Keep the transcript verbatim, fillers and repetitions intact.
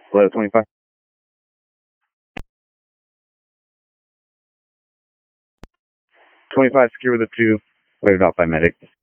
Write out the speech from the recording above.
Letter twenty-five. twenty-five, secure with a two, waited off by medic.